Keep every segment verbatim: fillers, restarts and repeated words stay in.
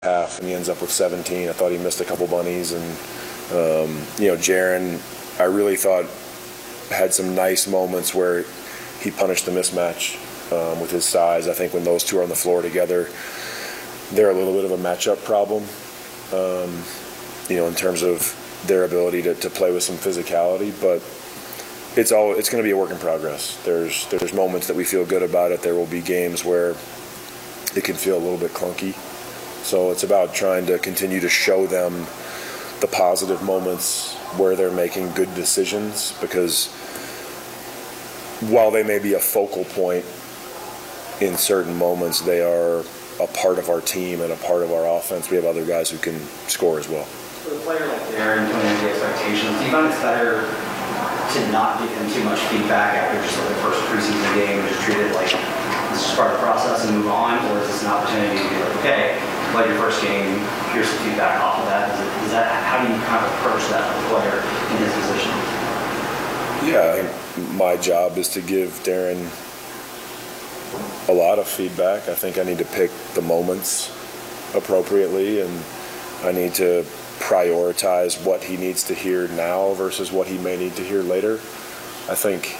half, and he ends up with seventeen. I thought he missed a couple bunnies, and um, you know, Jaren, I really thought had some nice moments where he punished the mismatch um, with his size. I think when those two are on the floor together, they're a little bit of a matchup problem, um, you know, in terms of their ability to, to play with some physicality. But it's all it's going to be a work in progress. There's there's moments that we feel good about it. There will be games where it can feel a little bit clunky. So it's about trying to continue to show them the positive moments where they're making good decisions, because while they may be a focal point in certain moments, they are a part of our team and a part of our offense. We have other guys who can score as well. For a player like Jaren, coming into the expectations, do you find it's better to not give him too much feedback after just like the first preseason game and just treat it like this is part of the process and move on, or is this an opportunity to be like, okay, like your first game, here's some feedback off of that? Is, it, is that how do you kind of approach that with a player in his position? Yeah, my job is to give Darren a lot of feedback. I think I need to pick the moments appropriately, and I need to prioritize what he needs to hear now versus what he may need to hear later. I think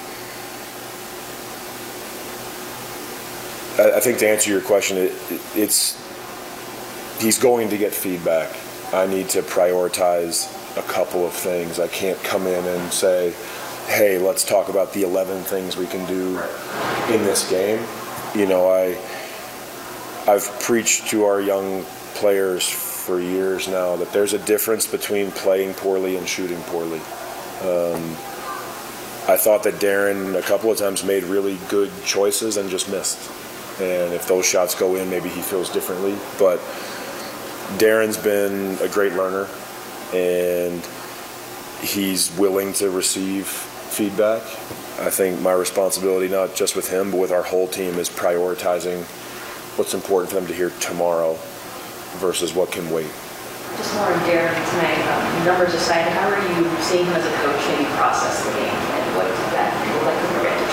I think to answer your question, it, it's he's going to get feedback. I need to prioritize a couple of things. I can't come in and say, hey, let's talk about the eleven things we can do in this game. You know, I, I've preached to our young players for years now that there's a difference between playing poorly and shooting poorly. Um, I thought that Darren a couple of times made really good choices and just missed. And if those shots go in, maybe he feels differently. But Darren's been a great learner, and he's willing to receive feedback. I think my responsibility, not just with him, but with our whole team, is prioritizing what's important for them to hear tomorrow versus what can wait. Just more on Darren tonight. Um, numbers aside, how are you seeing him as a coach maybe process the game, and what does that look like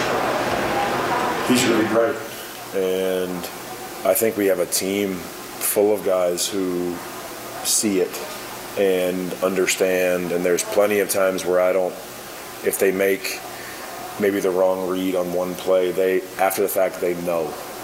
from your vantage point? He's really bright, and I think we have a team full of guys who see it and understand, and there's plenty of times where I don't, if they make maybe the wrong read on one play, they, after the fact, they know,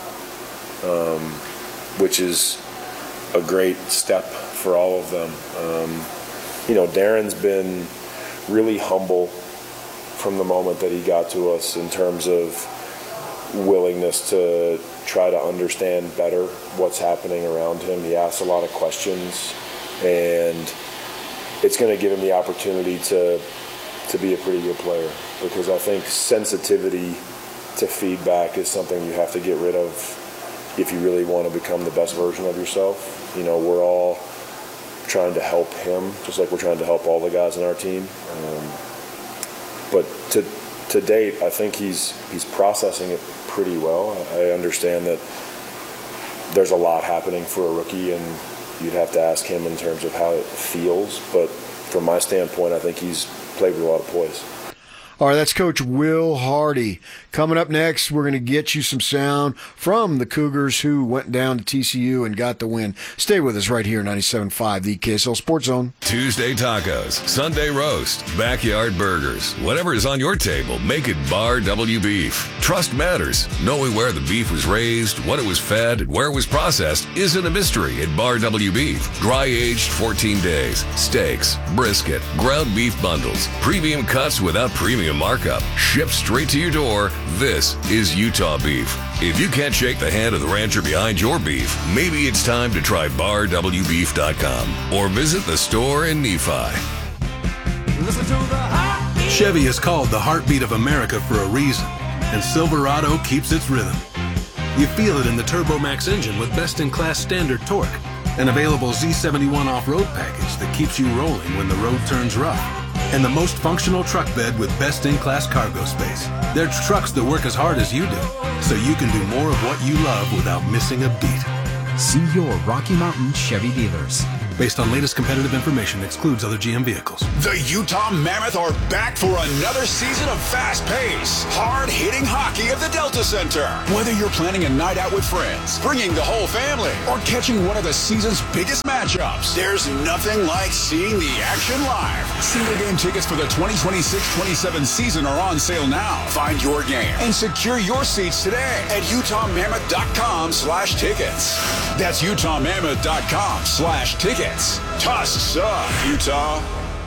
um, which is a great step for all of them. Um, you know, Darren's been really humble from the moment that he got to us in terms of willingness to try to understand better what's happening around him. He asks a lot of questions, and it's going to give him the opportunity to to be a pretty good player, because I think sensitivity to feedback is something you have to get rid of if you really want to become the best version of yourself. You know, we're all trying to help him, just like we're trying to help all the guys on our team. Um, but to to date, I think he's he's processing it pretty well. I understand that there's a lot happening for a rookie, and you'd have to ask him in terms of how it feels. But from my standpoint, I think he's played with a lot of poise. All right, that's Coach Will Hardy. Coming up next, we're going to get you some sound from the Cougars who went down to T C U and got the win. Stay with us right here, ninety-seven point five, the K S L Sports Zone. Tuesday tacos, Sunday roast, backyard burgers. Whatever is on your table, make it Bar W Beef. Trust matters. Knowing where the beef was raised, what it was fed, and where it was processed isn't a mystery at Bar W Beef. Dry-aged fourteen days, steaks, brisket, ground beef bundles, premium cuts without premium markup, shipped straight to your door. This is Utah beef. If you can't shake the hand of the rancher behind your beef, maybe it's time to try bar w beef dot com or visit the store in Nephi. Chevy is called the heartbeat of America for a reason, and Silverado keeps its rhythm. You feel it in the TurboMax engine with best-in-class standard torque, an available Z seventy-one off-road package that keeps you rolling when the road turns rough, and the most functional truck bed with best-in-class cargo space. They're trucks that work as hard as you do, so you can do more of what you love without missing a beat. See your Rocky Mountain Chevy dealers. Based on latest competitive information, excludes other G M vehicles. The Utah Mammoth are back for another season of fast-paced, hard-hitting hockey at the Delta Center. Whether you're planning a night out with friends, bringing the whole family, or catching one of the season's biggest matchups, there's nothing like seeing the action live. Single game tickets for the twenty twenty-six twenty-seven season are on sale now. Find your game and secure your seats today at utah mammoth dot com slash tickets. That's utah mammoth dot com slash tickets. Tusks up, Utah.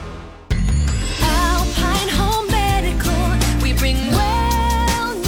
Alpine Home Medical, we bring wellness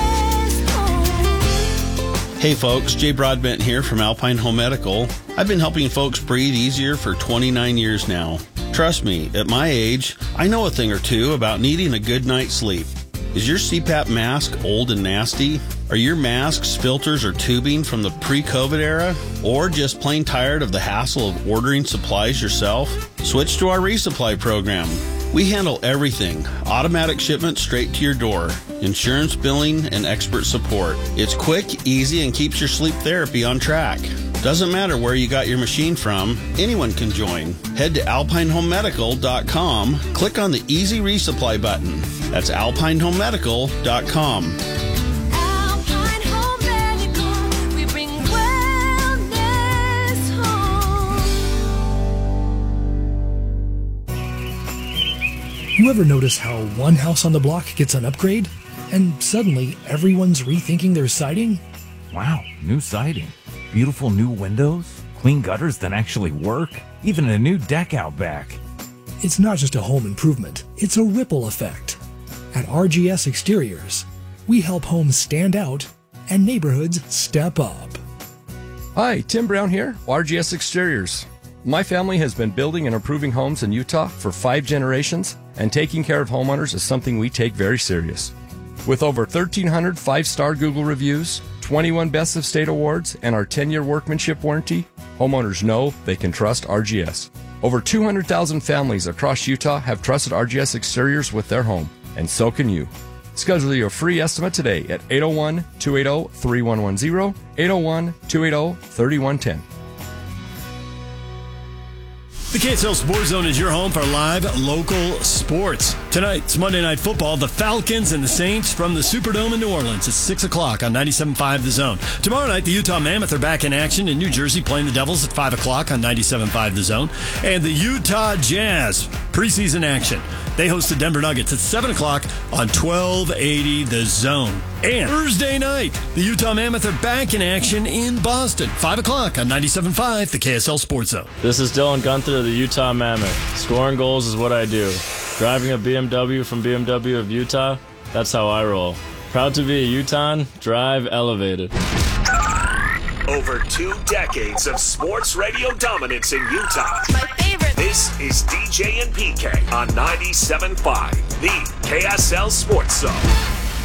home. Hey folks, Jay Broadbent here from Alpine Home Medical. I've been helping folks breathe easier for twenty-nine years now. Trust me, at my age, I know a thing or two about needing a good night's sleep. Is your C PAP mask old and nasty? Are your masks, filters, or tubing from the pre-COVID era? Or just plain tired of the hassle of ordering supplies yourself? Switch to our resupply program. We handle everything. Automatic shipment straight to your door. Insurance billing and expert support. It's quick, easy, and keeps your sleep therapy on track. Doesn't matter where you got your machine from, anyone can join. Head to alpine home medical dot com, click on the Easy Resupply button. That's alpine home medical dot com. Alpine Home Medical, we bring wellness home. You ever notice how one house on the block gets an upgrade, and suddenly everyone's rethinking their siding? Wow, new siding. Beautiful new windows, clean gutters that actually work, even a new deck out back. It's not just a home improvement, it's a ripple effect. At R G S Exteriors, we help homes stand out and neighborhoods step up. Hi, Tim Brown here, R G S Exteriors. My family has been building and improving homes in Utah for five generations, and taking care of homeowners is something we take very serious. With over thirteen hundred five-star Google reviews, twenty-one Best of State awards, and our ten-year workmanship warranty, homeowners know they can trust R G S. Over two hundred thousand families across Utah have trusted R G S Exteriors with their home, and so can you. Schedule your free estimate today at eight oh one, two eight oh, three one one zero, eight oh one, two eight oh, three one one zero. The K S L Sports Zone is your home for live local sports. Tonight's Monday Night Football, the Falcons and the Saints from the Superdome in New Orleans at six o'clock on ninety-seven point five The Zone. Tomorrow night, the Utah Mammoth are back in action in New Jersey playing the Devils at five o'clock on ninety-seven point five The Zone. And the Utah Jazz, preseason action. They host the Denver Nuggets at seven o'clock on twelve eighty The Zone. And Thursday night, the Utah Mammoth are back in action in Boston, five o'clock on ninety-seven point five The K S L Sports Zone. This is Dylan Gunther of the Utah Mammoth. Scoring goals is what I do. Driving a B M W from B M W of Utah, that's how I roll. Proud to be a Utahn, drive elevated. Over two decades of sports radio dominance in Utah. My favorite. This is D J and P K on ninety-seven point five, the K S L Sports Zone.